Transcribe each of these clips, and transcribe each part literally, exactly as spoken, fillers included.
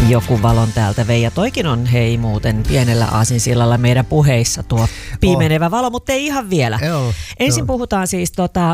Joku valon täältä vei, ja toikin on hei muuten pienellä aasinsillalla meidän puheissa tuo pimenevä oh. valo, mutta ei ihan vielä. Joo, Ensin joo. puhutaan siis tota, ä,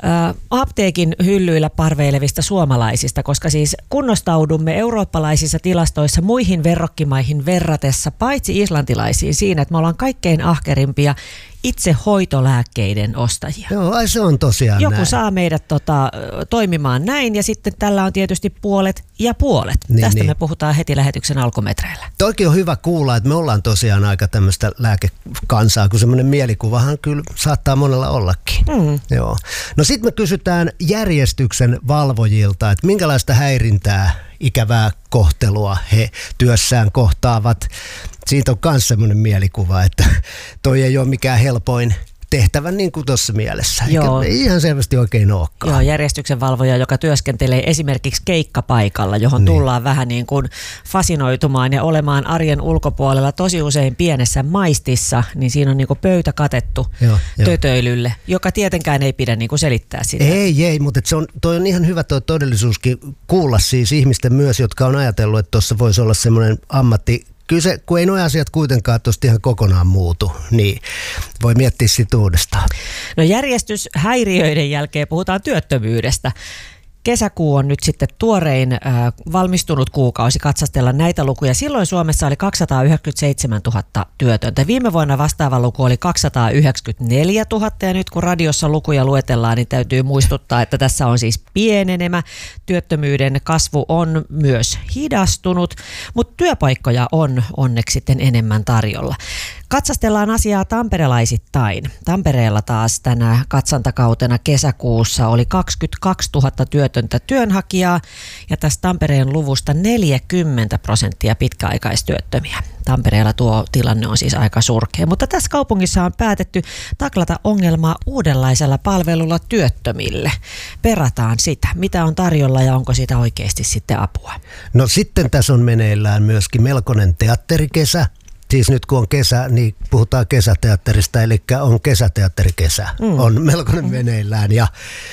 apteekin hyllyillä parveilevista suomalaisista, koska siis kunnostaudumme eurooppalaisissa tilastoissa muihin verrokkimaihin verratessa, paitsi islantilaisiin siinä, että me ollaan kaikkein ahkerimpia itse hoitolääkkeiden ostajia. Joo, ai se on tosiaan Joku näin. saa meidät tota, toimimaan näin, ja sitten tällä on tietysti puolet ja puolet. Niin, Tästä niin. me puhutaan heti lähetyksen alkumetreillä. Toikin on hyvä kuulla, että me ollaan tosiaan aika tämmöistä lääkekansaa, kun semmoinen mielikuvahan kyllä saattaa monella ollakin. Mm. Joo. No sitten me kysytään järjestyksen valvojilta, että minkälaista häirintää, ikävää kohtelua he työssään kohtaavat. Siitä on myös semmoinen mielikuva, että toi ei ole mikään helpoin tehtävä niin kuin tuossa mielessä. Joo. Eikä ihan selvästi oikein olekaan. Joo, järjestyksen valvoja, joka työskentelee esimerkiksi keikkapaikalla, johon Niin. tullaan vähän niin kuin fasinoitumaan ja olemaan arjen ulkopuolella tosi usein pienessä maistissa, niin siinä on niin kuin pöytä katettu Joo, joo. tötöilylle, joka tietenkään ei pidä niin kuin selittää sitä. Ei, ei, mutta se on, toi on ihan hyvä toi todellisuuskin kuulla siis ihmisten myös, jotka on ajatellut, että tuossa voisi olla semmoinen ammatti. Kyllä se, kun ei nuo asiat kuitenkaan tuosta ihan kokonaan muutu, niin voi miettiä sitä uudestaan. No järjestyshäiriöiden jälkeen puhutaan työttömyydestä. Kesäkuu on nyt sitten tuorein äh, valmistunut kuukausi katsastella näitä lukuja. Silloin Suomessa oli kaksisataayhdeksänkymmentäseitsemäntuhatta työtöntä. Viime vuonna vastaava luku oli kaksisataayhdeksänkymmentäneljätuhatta, ja nyt kun radiossa lukuja luetellaan, niin täytyy muistuttaa, että tässä on siis pienenemä. Työttömyyden kasvu on myös hidastunut, mutta työpaikkoja on onneksi sitten enemmän tarjolla. Katsastellaan asiaa tamperelaisittain. Tampereella taas tänä katsantakautena kesäkuussa oli kaksikymmentäkaksituhatta työtöntä työnhakijaa, ja tästä Tampereen luvusta neljäkymmentä prosenttia pitkäaikaistyöttömiä. Tampereella tuo tilanne on siis aika surkea, mutta tässä kaupungissa on päätetty taklata ongelmaa uudenlaisella palvelulla työttömille. Perataan sitä, mitä on tarjolla ja onko siitä oikeasti sitten apua. No sitten tässä on meneillään myöskin melkoinen teatterikesä. Siis nyt kun on kesä, niin puhutaan kesäteatterista, eli on kesäteatterikesä. Mm. On melkoinen meneillään, ja,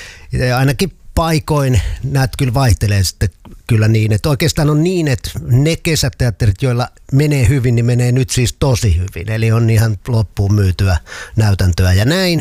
ja ainakin paikoin näet kyllä vaihtelee sitten kyllä niin, että oikeastaan on niin, että ne kesäteatterit, joilla menee hyvin, niin menee nyt siis tosi hyvin. Eli on ihan loppuun myytyä näytäntöä ja näin.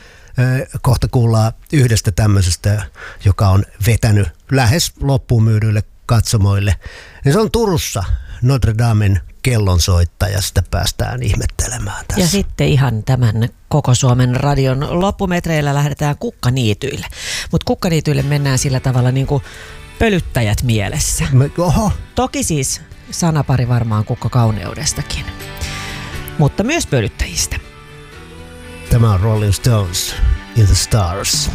Kohta kuullaan yhdestä tämmöisestä, joka on vetänyt lähes loppuun myydyille katsomoille. Ja se on Turussa Notre Damen kellonsoittaja, sitä päästään ihmettelemään tässä. Ja sitten ihan tämän koko Suomen radion loppumetreillä lähdetään kukkaniityille. Mutta kukkaniityille mennään sillä tavalla niin kuin pölyttäjät mielessä. Me, oho. Toki siis sanapari varmaan kukkakauneudestakin, mutta myös pölyttäjistä. Tämä on Rolling Stones in the Stars.